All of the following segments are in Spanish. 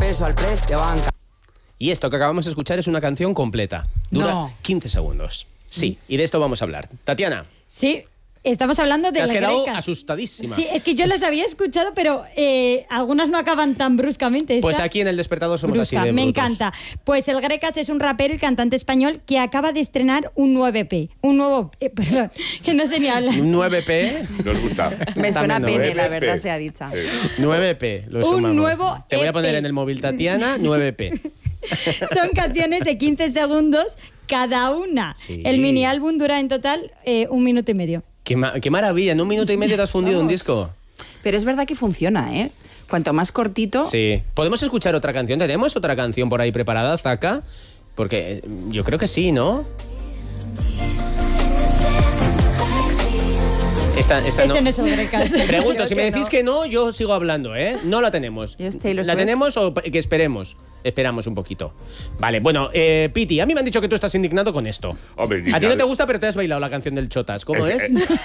preso al pres de banca. Y esto que acabamos de escuchar es una canción completa. Dura 15 segundos. Sí, y de esto vamos a hablar. Tatiana. Sí, estamos hablando de Te has las quedado grecas. asustadísima. Sí, es que yo las había escuchado, pero algunas no acaban tan bruscamente. Pues Esta, aquí en El Despertador somos brusca, así de me brutos. encanta. Pues el Grecas es un rapero y cantante español que acaba de estrenar un 9P. Un nuevo... perdón, que no sé ni hablar. Un 9P. Nos gusta. Me suena También, pene, la 9P. verdad sea dicha. 9P. Lo Un sumamos. nuevo Te voy a poner EP. en el móvil, Tatiana, 9P. Son canciones de 15 segundos cada una. Sí. El mini álbum dura en total 1 minuto y medio. Qué maravilla. En 1 minuto y medio te has fundido un disco. Pero es verdad que funciona, ¿eh? Cuanto más cortito... Sí. ¿Podemos escuchar otra canción? ¿Tenemos otra canción por ahí preparada, Zaka? Porque yo creo que sí, ¿no? Esta no. Este no es el Grecas. Pregunto, Creo si me decís no. que no, yo sigo hablando, ¿eh? No la tenemos. Yo es Taylor ¿La Swift. tenemos o que esperemos? Esperamos un poquito. Vale, bueno, Piti, a mí me han dicho que tú estás indignado con esto. Hombre, A ti no indignado. te gusta, pero te has bailado la canción del Chotas. ¿Cómo es?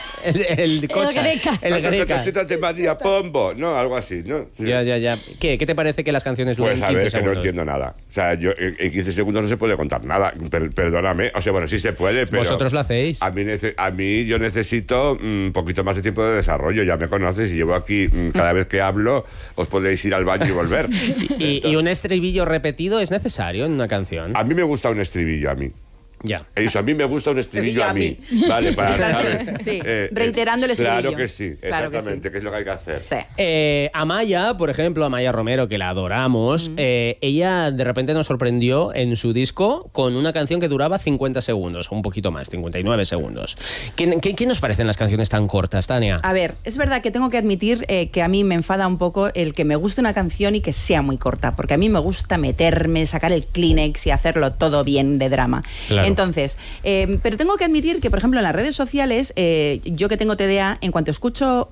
El Cocha. Grecas. El Grecas. Cacheta de María Pombo, ¿no? Algo así, ¿no? Sí. Ya. ¿Qué te parece que las canciones duren Pues a 15 ver, que segundos? no entiendo nada. O sea, yo en 15 segundos no se puede contar nada. Perdóname. O sea, bueno, sí se puede, pero... Vosotros lo hacéis. A mí yo necesito un poquito más de tiempo de desarrollo. Ya me conoces y llevo aquí, cada vez que hablo, os podéis ir al baño y volver. ¿Y un estribillo repetido es necesario en una canción? A mí me gusta un estribillo, a mí. Ya. Eso, a mí me gusta un estribillo a mí. Vale, para saber. Sí, reiterando el estribillo. Claro que sí, Claro que exactamente, sí. que es lo que hay que hacer. Sí. Amaya, por ejemplo, Amaya Romero, que la adoramos, ella de repente nos sorprendió en su disco con una canción que duraba 50 segundos, o un poquito más, 59 segundos. ¿Qué nos parecen las canciones tan cortas, Tania? A ver, es verdad que tengo que admitir que a mí me enfada un poco el que me guste una canción y que sea muy corta, porque a mí me gusta meterme, sacar el Kleenex y hacerlo todo bien de drama. Claro. Entonces, pero tengo que admitir que, por ejemplo, en las redes sociales, yo que tengo TDA, en cuanto escucho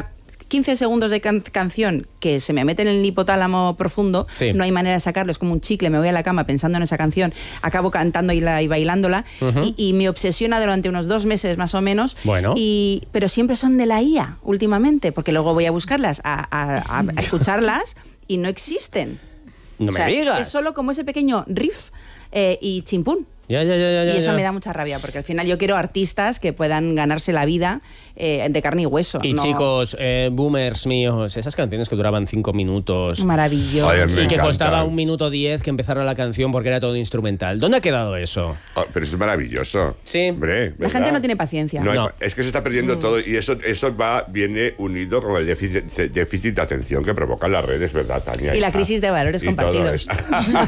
15 segundos de canción que se me mete en el hipotálamo profundo, Sí. no hay manera de sacarlo, es como un chicle, me voy a la cama pensando en esa canción, acabo cantando y bailándola, y me obsesiona durante unos 2 meses más o menos, Bueno. pero siempre son de la IA últimamente, porque luego voy a buscarlas, a escucharlas y no existen. No O sea, me digas. es solo como ese pequeño riff y chimpún. Ya. Y eso ya. me da mucha rabia, porque al final yo quiero artistas que puedan ganarse la vida de carne y hueso. Y no- chicos, boomers míos, esas canciones que duraban 5 minutos Maravilloso. Ay, a mí me y que encantan. costaba 1 minuto 10 que empezara la canción porque era todo instrumental. ¿Dónde ha quedado eso? Oh, pero eso es maravilloso. Sí. Hombre, La ¿verdad? gente no tiene paciencia. No hay- No. Es que se está perdiendo todo y eso viene unido con el déficit de atención que provocan las redes, ¿verdad, Tania? Y la crisis de valores Y todo compartidos. eso.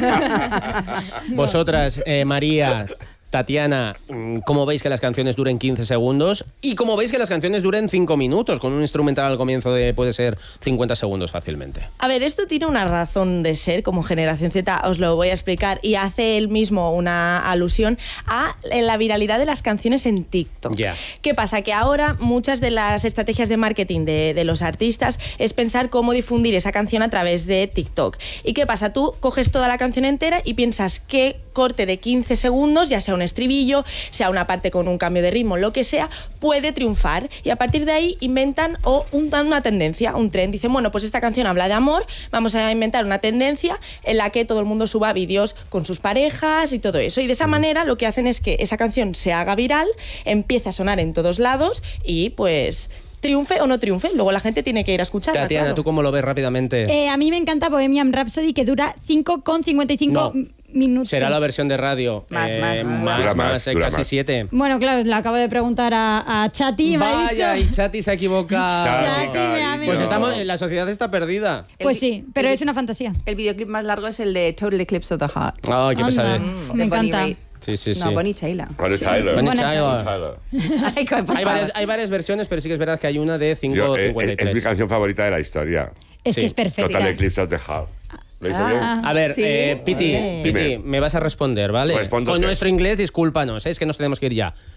Vosotras, María, Tatiana, ¿cómo veis que las canciones duren 15 segundos? ¿Y cómo veis que las canciones duren 5 minutos? Con un instrumental al comienzo puede ser 50 segundos fácilmente. A ver, esto tiene una razón de ser, como Generación Z os lo voy a explicar, y hace él mismo una alusión a la viralidad de las canciones en TikTok. Ya. ¿Qué pasa? Que ahora muchas de las estrategias de marketing de los artistas es pensar cómo difundir esa canción a través de TikTok. ¿Y qué pasa? Tú coges toda la canción entera y piensas qué corte de 15 segundos, ya sea un estribillo, sea una parte con un cambio de ritmo, lo que sea, puede triunfar. Y a partir de ahí inventan una tendencia, un trend. Dicen, bueno, pues esta canción habla de amor, vamos a inventar una tendencia en la que todo el mundo suba vídeos con sus parejas y todo eso. Y de esa manera lo que hacen es que esa canción se haga viral, empiece a sonar en todos lados y pues triunfe o no triunfe. Luego la gente tiene que ir a escucharla. Tatiana, claro. ¿tú cómo lo ves rápidamente? A mí me encanta Bohemian Rhapsody, que dura 5,55 No. minutos. Será la versión de radio. Más. Dura más, dura casi más. 7. Bueno, claro, le acabo de preguntar a Chati y me ha Vaya, dicho... y Chati se ha equivocado. Chati, me ha Pues metido. la sociedad está perdida. Pues sí, pero es una fantasía. El videoclip más largo es el de Total Eclipse of the Heart. Ay, qué Anda. pesadez. Me de Bonnie encanta. Raitt. Sí. No, Bonnie Tyler. Bonnie Tyler. Bonnie Bonnie Tyler. Ay, por Hay favor. varias versiones, pero sí que es verdad que hay una de Es mi 5:53. canción favorita de la historia. Es Sí, que es perfecta. Total Eclipse of the Heart. ¿Lo hice bien? A ver, Sí. Piti, Dime. me vas a responder, ¿vale? Respóndote. Con nuestro inglés, discúlpanos, es que nos tenemos que ir ya.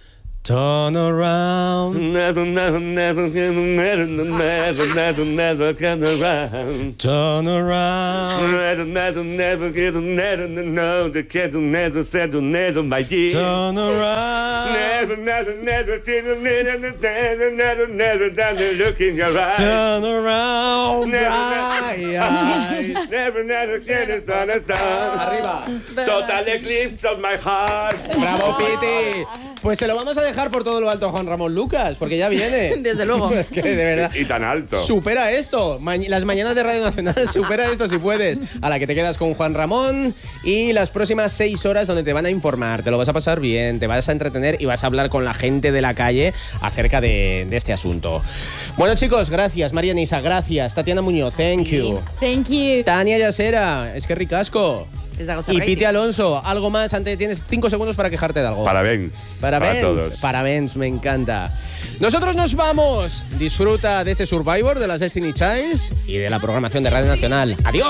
Turn around. Never, never, never, never, never, never, never, never come around. Turn around. Never, never, never, never, never, no, the cat never said never, my dear. Turn around. Never, never, never, never, never, never, never, never, look in your eyes. Turn around. Never, Eyes. never, never, get it done, Arriba. Total eclipse of my heart. Bravo, Piti. Pues se lo vamos a dejar por todo lo alto a Juan Ramón Lucas, porque ya viene. Desde luego. Es que de verdad. Y tan alto. Supera esto. Las mañanas de Radio Nacional, supera esto si puedes. A la que te quedas con Juan Ramón y las próximas 6 horas donde te van a informar. Te lo vas a pasar bien, te vas a entretener y vas a hablar con la gente de la calle acerca de este asunto. Bueno, chicos, gracias. María Nisa, gracias. Tatiana Muñoz, thank you. Thank you. Tania Yasera, es que ricasco. Es algo Y Piti Alonso, algo más antes, tienes 5 segundos para quejarte de algo. Parabéns. Parabéns, Para todos. parabéns, me encanta. Nosotros nos vamos. Disfruta de este Survivor, de las Destiny Childs y de la programación de Radio Nacional. Adiós.